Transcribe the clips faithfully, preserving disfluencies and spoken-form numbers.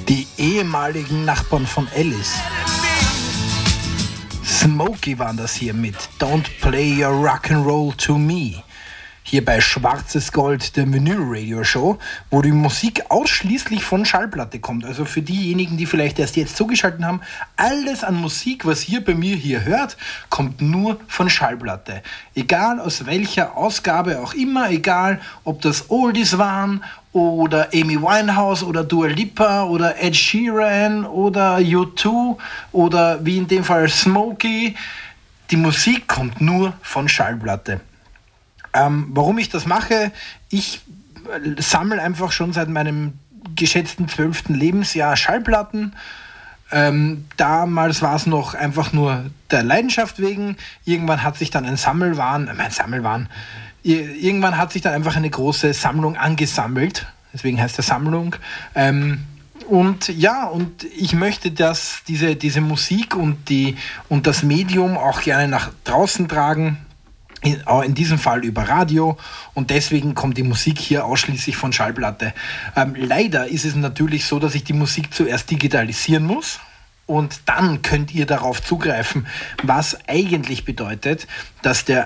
Die ehemaligen Nachbarn von Alice. Smokey waren das hier mit Don't Play Your Rock'n'Roll to Me. Hier bei Schwarzes Gold, der Vinyl-Radio-Show, wo die Musik ausschließlich von Schallplatte kommt. Also für diejenigen, die vielleicht erst jetzt zugeschaltet haben, alles an Musik, was ihr bei mir hier hört, kommt nur von Schallplatte. Egal aus welcher Ausgabe auch immer, egal ob das Oldies waren oder Amy Winehouse oder Dua Lipa oder Ed Sheeran oder U zwei oder wie in dem Fall Smokey. Die Musik kommt nur von Schallplatte. Ähm, warum ich das mache? Ich äh, sammle einfach schon seit meinem geschätzten zwölften Lebensjahr Schallplatten. Ähm, damals war es noch einfach nur der Leidenschaft wegen. Irgendwann hat sich dann ein Sammelwahn, äh, mein Sammelwahn, irgendwann hat sich dann einfach eine große Sammlung angesammelt. Deswegen heißt der Sammlung. Ähm, und ja, und ich möchte, dass diese, diese Musik und, die, und das Medium auch gerne nach draußen tragen. In, in diesem Fall über Radio, und deswegen kommt die Musik hier ausschließlich von Schallplatte. Ähm, leider ist es natürlich so, dass ich die Musik zuerst digitalisieren muss und dann könnt ihr darauf zugreifen, was eigentlich bedeutet, dass der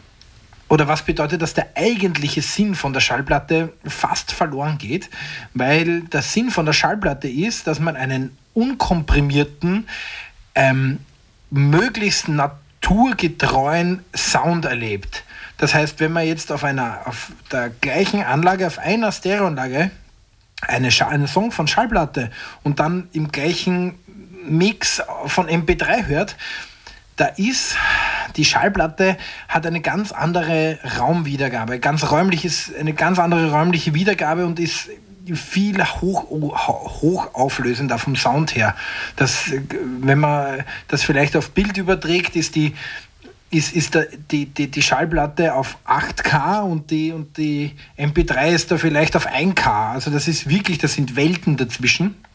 oder was bedeutet, dass der eigentliche Sinn von der Schallplatte fast verloren geht, weil der Sinn von der Schallplatte ist, dass man einen unkomprimierten, ähm, möglichst natürlich naturgetreuen Sound erlebt. Das heißt, wenn man jetzt auf einer auf der gleichen Anlage, auf einer Stereoanlage eine Scha- einen Song von Schallplatte und dann im gleichen Mix von M P drei hört, da ist die Schallplatte hat eine ganz andere Raumwiedergabe, ganz räumliches, eine ganz andere räumliche Wiedergabe und ist viel hoch, hochauflösender vom Sound her. Das, wenn man das vielleicht auf Bild überträgt, ist die, ist, ist da, die, die, die Schallplatte auf acht K und die, und die M P drei ist da vielleicht auf ein K. Also das ist wirklich, das sind Welten dazwischen.